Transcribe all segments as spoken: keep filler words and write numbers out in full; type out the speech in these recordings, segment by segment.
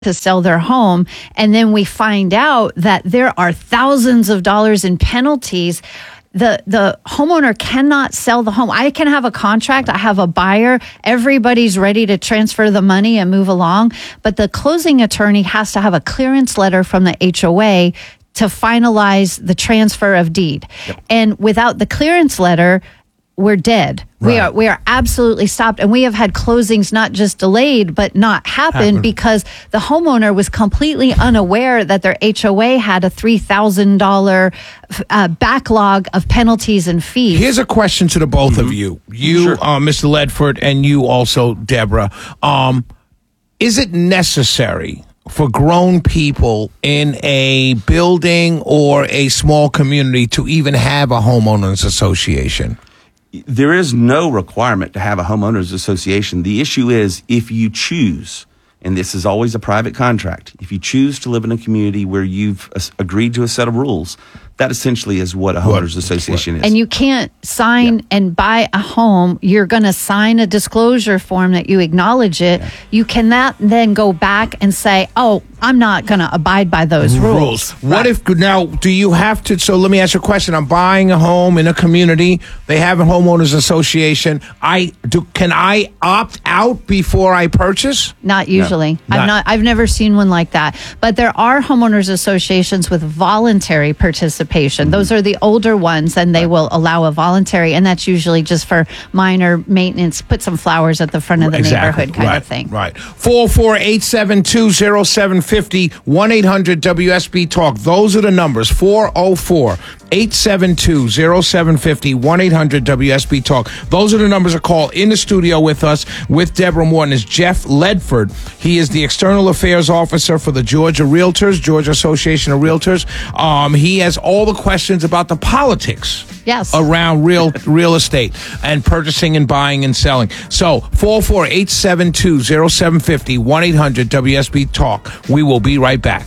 to sell their home. And then we find out that there are thousands of dollars in penalties. The the homeowner cannot sell the home. I can have a contract. I have a buyer. Everybody's ready to transfer the money and move along. But the closing attorney has to have a clearance letter from the H O A to finalize the transfer of deed. Yep. And without the clearance letter, we're dead. Right. We are we are absolutely stopped. And we have had closings not just delayed, but not happen, happen. because the homeowner was completely unaware that their H O A had a three thousand dollars uh, backlog of penalties and fees. Here's a question to the both mm-hmm. of you. You, sure. uh, Mister Ledford, and you also, Deborah. Um, is it necessary for grown people in a building or a small community to even have a homeowners association? There is no requirement to have a homeowners association. The issue is if you choose, and this is always a private contract, if you choose to live in a community where you've agreed to a set of rules, that essentially is what a homeowners what? association is. And you can't sign yeah. and buy a home. You're going to sign a disclosure form that you acknowledge it. Yeah. You cannot then go back and say, oh, I'm not going to abide by those rules. rules. What right. if, now, do you have to, so let me ask you a question. I'm buying a home in a community. They have a homeowners association. I do. Can I opt out before I purchase? Not usually. No. I've not. not. I've never seen one like that. But there are homeowners associations with voluntary participation. Mm-hmm. Those are the older ones, and they right. will allow a voluntary, and that's usually just for minor maintenance. Put some flowers at the front of the exactly. neighborhood kind right. of thing. Right. four oh four, eight seven two, oh seven five oh, one eight hundred W S B Talk. Those are the numbers. four oh four, eight seven two, oh seven five oh, one eight hundred W S B Talk. Those are the numbers to call. In the studio with us, with Deborah Morton, is Jeff Ledford. He is the External Affairs Officer for the Georgia Realtors, Georgia Association of Realtors. Um, he has all the questions about the politics yes. around real real estate and purchasing and buying and selling. So, four oh four, eight seven two, oh seven five oh, one eight hundred W S B Talk. We will be right back.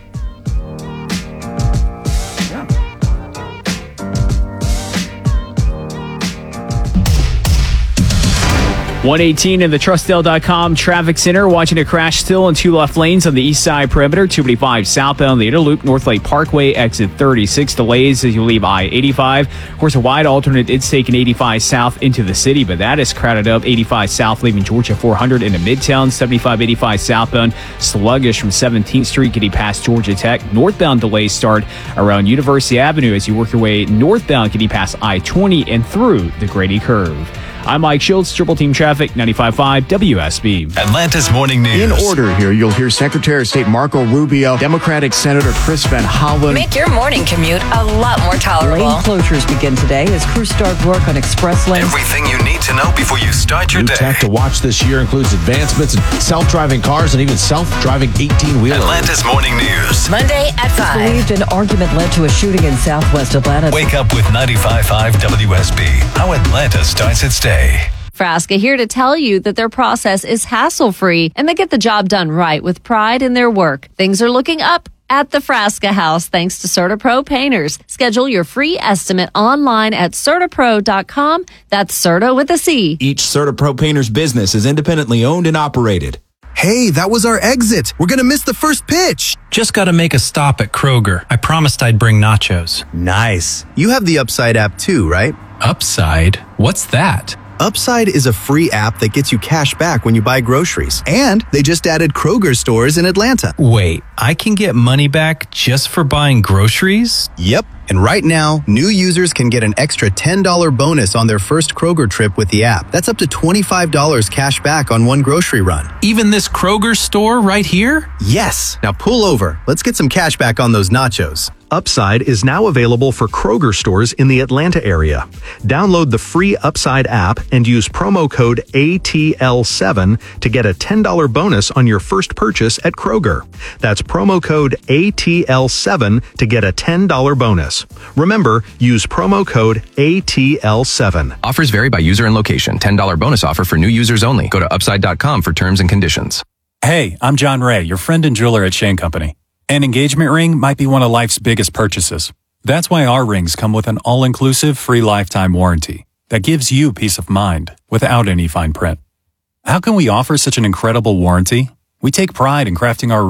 one eighteen in the Trustdale dot com traffic center. Watching a crash still in two left lanes on the east side perimeter. two eighty-five southbound the inner loop, North Lake Parkway, exit thirty-six. Delays as you leave I eighty-five. Of course, a wide alternate is taking eighty-five south into the city, but that is crowded up. eighty-five south leaving Georgia four hundred into Midtown. seventy-five eighty-five southbound sluggish from seventeenth Street getting past Georgia Tech. Northbound delays start around University Avenue as you work your way northbound getting past I twenty and through the Grady Curve. I'm Mike Schultz, Triple Team Traffic, ninety-five point five W S B. Atlanta's Morning News. In order here, you'll hear Secretary of State Marco Rubio, Democratic Senator Chris Van Hollen. Make your morning commute a lot more tolerable. Lane closures begin today as crews start work on express lanes. Everything you need to know before you start your New day. tech to watch this year includes advancements in self-driving cars and even self-driving eighteen-wheelers. Atlanta's Morning News. Monday at five. Believed an argument led to a shooting in southwest Atlanta. Wake up with ninety-five point five W S B. How Atlanta starts its day. Frasca here to tell you that their process is hassle-free and they get the job done right with pride in their work. Things are looking up at the Frasca House thanks to CertaPro Painters. Schedule your free estimate online at Certa Pro dot com. That's Certa with a C. Each CertaPro Painters business is independently owned and operated. Hey, that was our exit. We're going to miss the first pitch. Just got to make a stop at Kroger. I promised I'd bring nachos. Nice. You have the Upside app too, right? Upside? What's that? Upside is a free app that gets you cash back when you buy groceries. And they just added Kroger stores in Atlanta. Wait, I can get money back just for buying groceries? Yep. And right now, new users can get an extra ten dollars bonus on their first Kroger trip with the app. That's up to twenty-five dollars cash back on one grocery run. Even this Kroger store right here? Yes. Now pull over. Let's get some cash back on those nachos. Upside is now available for Kroger stores in the Atlanta area. Download the free Upside app and use promo code A T L seven to get a ten dollars bonus on your first purchase at Kroger. That's promo code A T L seven to get a ten dollars bonus. Remember, use promo code A T L seven. Offers vary by user and location. ten dollars bonus offer for new users only. Go to upside dot com for terms and conditions. Hey, I'm John Ray, your friend and jeweler at Shane Company. An engagement ring might be one of life's biggest purchases. That's why our rings come with an all-inclusive free lifetime warranty that gives you peace of mind without any fine print. How can we offer such an incredible warranty? We take pride in crafting our